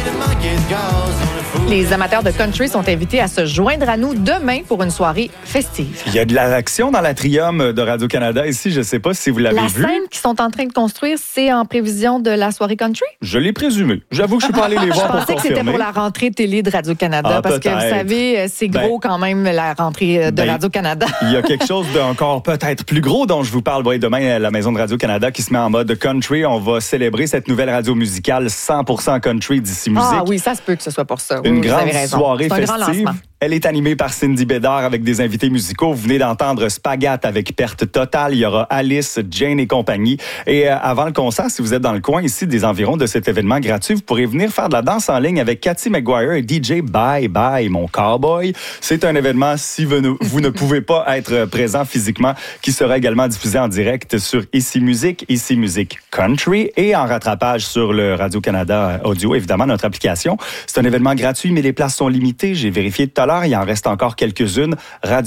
Les amateurs de country sont invités à se joindre à nous demain pour une soirée festive. Il y a de l'action dans l'Atrium de Radio-Canada ici. Je ne sais pas si vous l'avez vu. La scène qu'ils sont en train de construire, c'est en prévision de la soirée country? Je l'ai présumé. J'avoue que je ne suis pas allé les voir pour confirmer. Je pensais que c'était pour la rentrée télé de Radio-Canada parce que vous savez, c'est gros quand même la rentrée de Radio-Canada. Il y a quelque chose d'encore peut-être plus gros dont je vous parle demain à la maison de Radio-Canada qui se met en mode country. On va célébrer cette nouvelle radio musicale 100% country d'ici musique. Ah oui, ça se peut que ce soit pour ça. Une grande soirée festive. Elle est animée par Cindy Bédard avec des invités musicaux. Vous venez d'entendre Spagat avec Perte Totale. Il y aura Alice, Jane et compagnie. Et avant le concert, si vous êtes dans le coin ici des environs de cet événement gratuit, vous pourrez venir faire de la danse en ligne avec Cathy McGuire et DJ Bye Bye, mon cowboy. C'est un événement, si vous ne pouvez pas être présent physiquement, qui sera également diffusé en direct sur Ici Musique Country et en rattrapage sur le Radio-Canada Audio, évidemment, notre application. C'est un événement gratuit, mais les places sont limitées. J'ai vérifié tout à l'heure. Il en reste encore quelques-unes.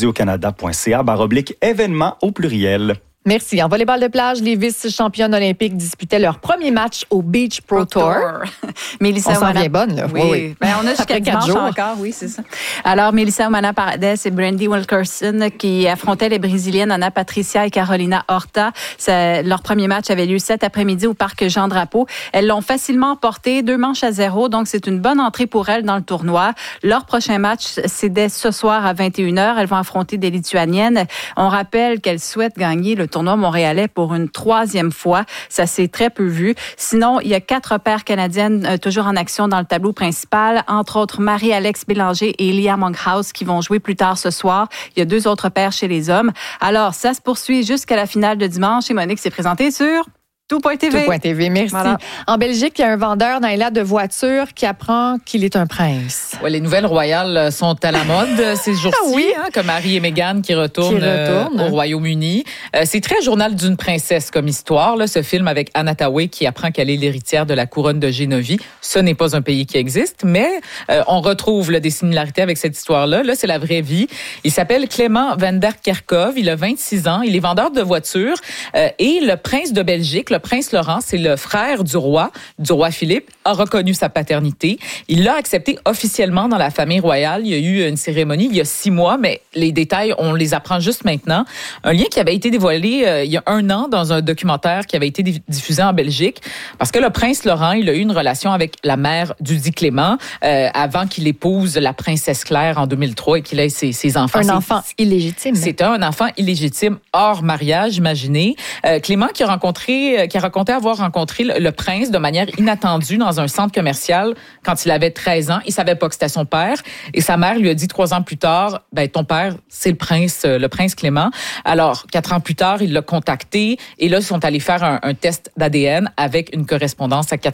radiocanada.ca/événements au pluriel. Merci. En volleyball de plage, les vice-championnes olympiques disputaient leur premier match au Beach Pro Tour. Mélissa on s'en vient bonne, là. Oui. Ben, on a jusqu'à dimanche encore, oui, c'est ça. Alors, Mélissa Omana-Paredes et Brandy Wilkerson qui affrontaient les Brésiliennes Ana Patricia et Carolina Horta. Leur premier match avait lieu cet après-midi au parc Jean-Drapeau. Elles l'ont facilement emporté, 2-0, donc c'est une bonne entrée pour elles dans le tournoi. Leur prochain match, c'est dès ce soir à 21h. Elles vont affronter des Lituaniennes. On rappelle qu'elles souhaitent gagner le tournoi montréalais pour une 3e fois. Ça s'est très peu vu. Sinon, il y a 4 paires canadiennes toujours en action dans le tableau principal, entre autres Marie-Alex Bélanger et Leah Monkhouse qui vont jouer plus tard ce soir. Il y a 2 autres paires chez les hommes. Alors, ça se poursuit jusqu'à la finale de dimanche et Monique s'est présentée sur Tout.tv. Tout.tv, merci. Voilà. En Belgique, il y a un vendeur de voitures qui apprend qu'il est un prince. Ouais, les nouvelles royales sont à la mode ces jours-ci, oui. Comme Harry et Meghan qui retournent au Royaume-Uni. C'est très journal d'une princesse comme histoire, là, ce film avec Anna Tawai qui apprend qu'elle est l'héritière de la couronne de Génovie. Ce n'est pas un pays qui existe, mais on retrouve des similarités avec cette histoire-là. Là, c'est la vraie vie. Il s'appelle Clément van der Kerkhove. Il a 26 ans. Il est vendeur de voitures. Et le prince de Belgique, le prince Laurent, c'est le frère du roi Philippe, a reconnu sa paternité. Il l'a accepté officiellement dans la famille royale. Il y a eu une cérémonie il y a 6 mois, mais les détails, on les apprend juste maintenant. Un lien qui avait été dévoilé il y a 1 an dans un documentaire qui avait été diffusé en Belgique, parce que le prince Laurent, il a eu une relation avec la mère d'Udi Clément avant qu'il épouse la princesse Claire en 2003 et qu'il ait ses enfants. Un enfant illégitime. C'est un enfant illégitime hors mariage, imaginez. Clément qui a raconté avoir rencontré le prince de manière inattendue dans un centre commercial quand il avait 13 ans. Il savait pas que c'était son père. Et sa mère lui a dit 3 ans plus tard, ton père, c'est le prince Clément. Alors, 4 ans plus tard, il l'a contacté et là, ils sont allés faire un test d'ADN avec une correspondance à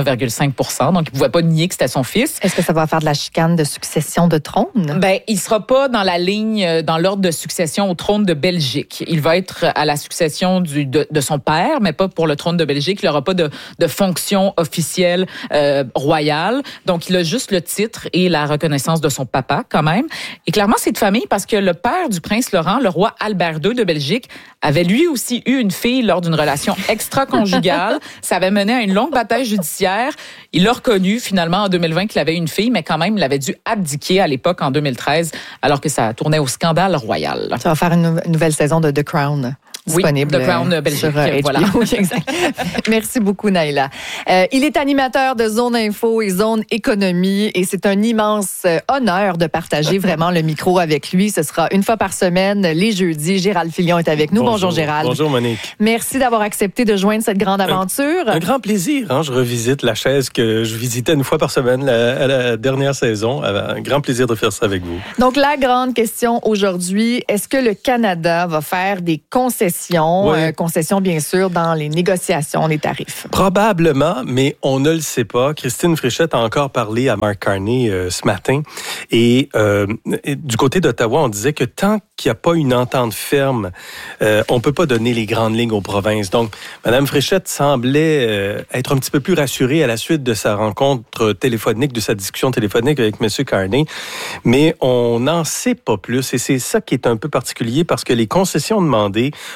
99,5%. Donc, il pouvait pas nier que c'était son fils. Est-ce que ça va faire de la chicane de succession de trône? Il sera pas dans la ligne, dans l'ordre de succession au trône de Belgique. Il va être à la succession de son père, mais pas pour le trône de Belgique. Il n'aura pas de fonction officielle royale. Donc, il a juste le titre et la reconnaissance de son papa, quand même. Et clairement, c'est de famille parce que le père du prince Laurent, le roi Albert II de Belgique, avait lui aussi eu une fille lors d'une relation extra-conjugale. Ça avait mené à une longue bataille judiciaire. Il a reconnu, finalement, en 2020 qu'il avait une fille, mais quand même, il avait dû abdiquer à l'époque, en 2013, alors que ça tournait au scandale royal. Ça va faire une nouvelle saison de The Crown. Disponible The Crown Belgique. Sur voilà. Oui, exact. Merci beaucoup, Naïla. Il est animateur de Zone Info et Zone Économie et c'est un immense honneur de partager vraiment le micro avec lui. Ce sera une fois par semaine, les jeudis. Gérald Filion est avec nous. Bonjour Gérald. Bonjour, Monique. Merci d'avoir accepté de joindre cette grande aventure. Un grand plaisir. Je revisite la chaise que je visitais une fois par semaine à la dernière saison. Un grand plaisir de faire ça avec vous. Donc, la grande question aujourd'hui, est-ce que le Canada va faire des concessions? Concessions, bien sûr, dans les négociations des tarifs. Probablement, mais on ne le sait pas. Christine Fréchette a encore parlé à Mark Carney ce matin. Et du côté d'Ottawa, on disait que tant qu'il n'y a pas une entente ferme, on ne peut pas donner les grandes lignes aux provinces. Donc, Mme Fréchette semblait être un petit peu plus rassurée à la suite de sa rencontre téléphonique, de sa discussion téléphonique avec M. Carney. Mais on n'en sait pas plus. Et c'est ça qui est un peu particulier parce que les concessions demandées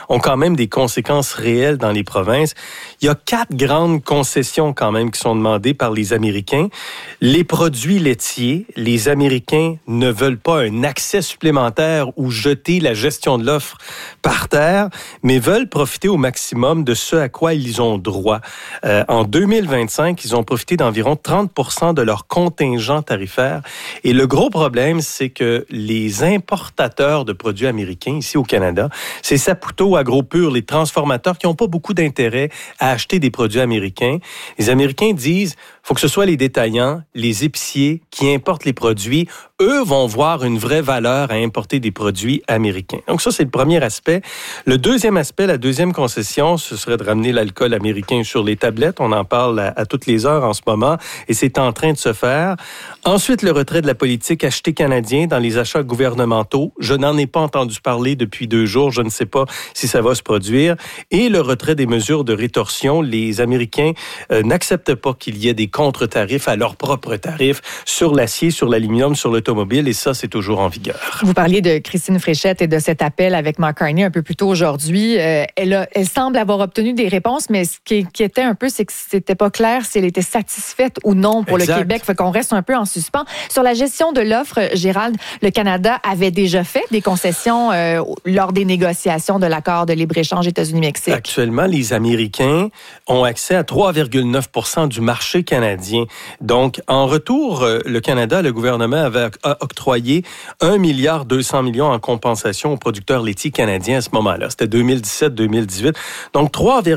ont quand même des conséquences réelles dans les provinces. Il y a 4 grandes concessions quand même qui sont demandées par les Américains. Les produits laitiers, les Américains ne veulent pas un accès supplémentaire ou jeter la gestion de l'offre par terre, mais veulent profiter au maximum de ce à quoi ils ont droit. En 2025, ils ont profité d'environ 30% de leur contingent tarifaire. Et le gros problème, c'est que les importateurs de produits américains ici au Canada, c'est Saputo, AgroPure, les transformateurs qui n'ont pas beaucoup d'intérêt à acheter des produits américains. Les Américains disent, faut que ce soit les détaillants, les épiciers qui importent les produits. Eux vont voir une vraie valeur à importer des produits américains. Donc ça, c'est le premier aspect. Le deuxième aspect, la deuxième concession, ce serait de ramener l'alcool américain sur les tablettes. On en parle à toutes les heures en ce moment et c'est en train de se faire. Ensuite, le retrait de la politique acheter canadien dans les achats gouvernementaux. Je n'en ai pas entendu parler depuis 2 jours. Je ne sais pas si ça va se produire. Et le retrait des mesures de rétorsion. Les Américains n'acceptent pas qu'il y ait des contre-tarifs à leurs propres tarifs sur l'acier, sur l'aluminium, sur l'automobile, et ça, c'est toujours en vigueur. Vous parliez de Christine Fréchette et de cet appel avec Mark Carney un peu plus tôt aujourd'hui. Elle semble avoir obtenu des réponses, mais ce qui inquiétait un peu, c'est que c'était pas clair si elle était satisfaite ou non pour le Québec. Fait qu'on reste un peu en suspens. Sur la gestion de l'offre, Gérald, le Canada avait déjà fait des concessions lors des négociations de l'accord de libre-échange États-Unis-Mexique. Actuellement, les Américains ont accès à 3,9% du marché canadien. Donc, en retour, le Canada, le gouvernement avait octroyé 1,2 milliard en compensation aux producteurs laitiers canadiens à ce moment-là. C'était 2017-2018. Donc,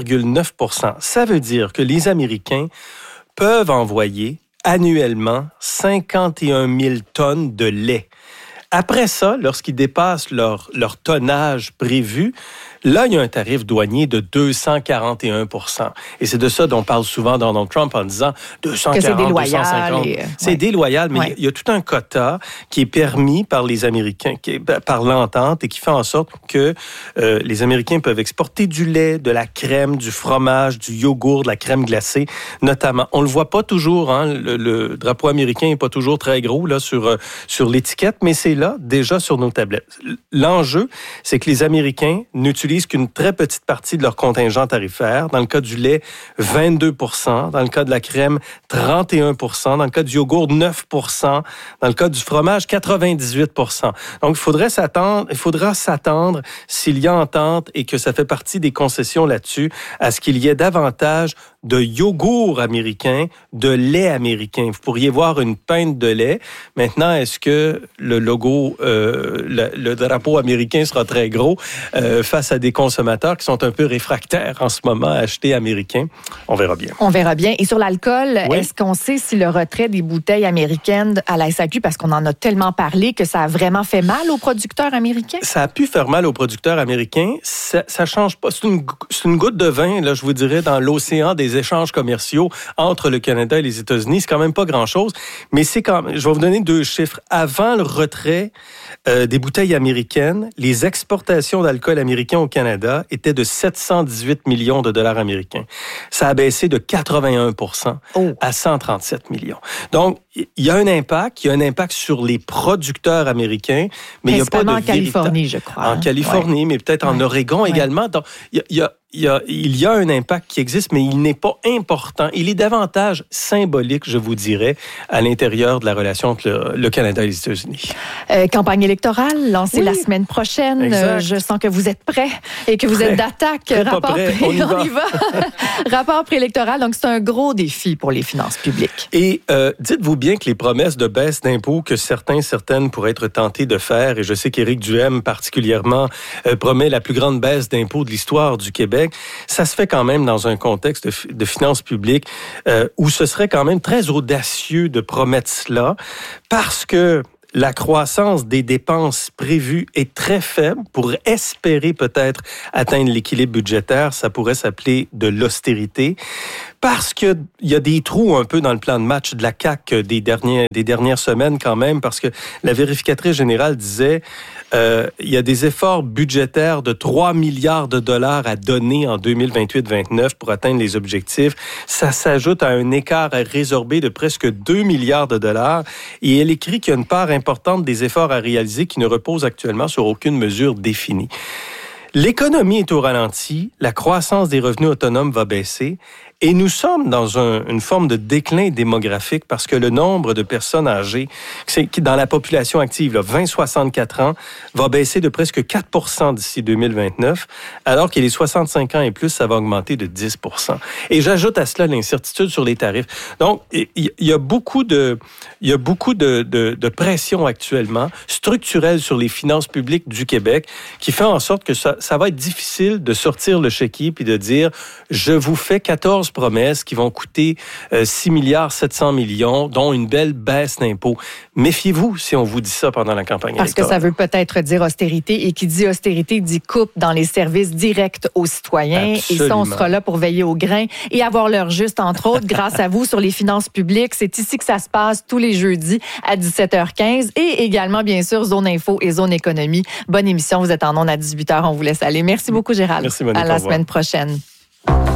3,9%. Ça veut dire que les Américains peuvent envoyer annuellement 51 000 tonnes de lait. Après ça, lorsqu'ils dépassent leur tonnage prévu, là, il y a un tarif douanier de 241%. Et c'est de ça dont parle souvent Donald Trump en disant 240, que c'est déloyal, 250. C'est déloyal, mais il y a tout un quota qui est permis par les Américains, par l'entente, et qui fait en sorte que les Américains peuvent exporter du lait, de la crème, du fromage, du yogourt, de la crème glacée, notamment. On le voit pas toujours, hein, le drapeau américain est pas toujours très gros là sur l'étiquette, mais c'est là déjà sur nos tablettes. L'enjeu, c'est que les Américains n'utilisent qu'une très petite partie de leur contingent tarifaire. Dans le cas du lait, 22%. Dans le cas de la crème, 31%. Dans le cas du yogourt, 9%. Dans le cas du fromage, 98%. Donc, il faudra s'attendre, s'il y a entente et que ça fait partie des concessions là-dessus, à ce qu'il y ait davantage de yogourt américain, de lait américain. Vous pourriez voir une pinte de lait. Maintenant, est-ce que le logo, le drapeau américain sera très gros face à des consommateurs qui sont un peu réfractaires en ce moment à acheter américain? On verra bien. On verra bien. Et sur l'alcool, est-ce qu'on sait si le retrait des bouteilles américaines à la SAQ, parce qu'on en a tellement parlé, que ça a vraiment fait mal aux producteurs américains? Ça a pu faire mal aux producteurs américains. Ça change pas. C'est une goutte de vin, là, je vous dirais, dans l'océan des échanges commerciaux entre le Canada et les États-Unis. C'est quand même pas grand-chose, mais c'est quand même... Je vais vous donner 2 chiffres. Avant le retrait des bouteilles américaines, les exportations d'alcool américain au Canada étaient de 718 millions de dollars américains. Ça a baissé de 81% à 137 millions. Donc, il y a un impact sur les producteurs américains, mais il n'y a pas de en Californie, je crois. En Californie, mais peut-être en Oregon également. Donc, il y a un impact qui existe, mais il n'est pas important. Il est davantage symbolique, je vous dirais, à l'intérieur de la relation entre le Canada et les États-Unis. Campagne électorale lancée la semaine prochaine. Je sens que vous êtes prêts et que vous êtes d'attaque. On y va. Rapport préélectoral, donc c'est un gros défi pour les finances publiques. Et dites-vous bien que les promesses de baisse d'impôts que certaines pourraient être tentées de faire, et je sais qu'Éric Duhem particulièrement promet la plus grande baisse d'impôts de l'histoire du Québec, ça se fait quand même dans un contexte de finances publiques où ce serait quand même très audacieux de promettre cela, parce que la croissance des dépenses prévues est très faible. Pour espérer peut-être atteindre l'équilibre budgétaire, ça pourrait s'appeler de l'austérité. Parce qu'il y a des trous un peu dans le plan de match de la CAQ des dernières semaines quand même, parce que la vérificatrice générale disait il y a des efforts budgétaires de 3 milliards de dollars à donner en 2028-29 pour atteindre les objectifs. Ça s'ajoute à un écart à résorber de presque 2 milliards de dollars. Et elle écrit qu'il y a une part importante des efforts à réaliser qui ne reposent actuellement sur aucune mesure définie. L'économie est au ralenti, la croissance des revenus autonomes va baisser et nous sommes dans une forme de déclin démographique parce que le nombre de personnes âgées qui dans la population active, 20-64 ans, va baisser de presque 4% d'ici 2029, alors que les 65 ans et plus, ça va augmenter de 10%. Et j'ajoute à cela l'incertitude sur les tarifs. Donc, il y a beaucoup de pression actuellement structurelle sur les finances publiques du Québec qui fait en sorte que ça va être difficile de sortir le chéquier puis de dire je vous fais 14 promesses qui vont coûter 6 milliards 700 millions, dont une belle baisse d'impôts. Méfiez-vous si on vous dit ça pendant la campagne électorale. Parce que ça veut peut-être dire austérité, et qui dit austérité dit coupe dans les services directs aux citoyens. Absolument. Et ça, on sera là pour veiller au grain et avoir l'heure juste, entre autres, grâce à vous sur les finances publiques. C'est ici que ça se passe tous les jeudis à 17h15 et également, bien sûr, Zone Info et Zone Économie. Bonne émission, vous êtes en ondes à 18h, on vous laisse aller. Merci beaucoup, Gérald. Merci, Monique. À la semaine prochaine.